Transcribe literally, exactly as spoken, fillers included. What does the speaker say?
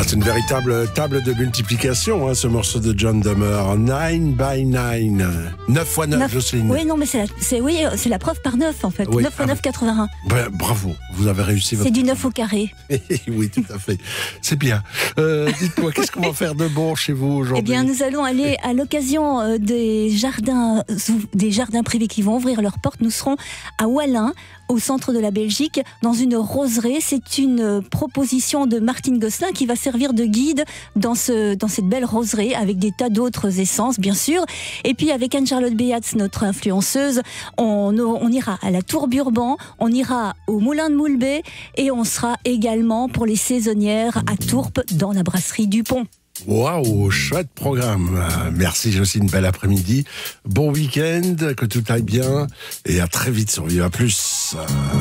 c'est une véritable table de multiplication, hein, ce morceau de John Dummer. Nine by nine. neuf fois neuf, Jocelyne. Oui, non, mais c'est la, c'est, oui, c'est la preuve par neuf, en fait. Oui. neuf fois neuf, quatre-vingt-un. Ben, bravo, vous avez réussi votre... C'est du neuf au carré. Oui, tout à fait. C'est bien. Euh, dites-moi, qu'est-ce qu'on va faire de bon chez vous aujourd'hui? Eh bien, nous allons aller à l'occasion euh, des jardins, des jardins privés qui vont ouvrir leurs portes. Nous serons à Wallin, au centre de la Belgique, dans une roseraie. C'est une proposition de Martine Gosselin qui va servir de guide dans, ce, dans cette belle roseraie, avec des tas d'autres essences, bien sûr. Et puis, avec Anne-Charlotte Béatz, notre influenceuse, on, on ira à la Tour Burban, on ira au Moulin de Moulbet, et on sera également pour les saisonnières à Tourpes, dans la brasserie Dupont. Waouh, chouette programme. Merci Jocelyne, bel après-midi. Bon week-end, que tout aille bien et à très vite sur Viva Plus.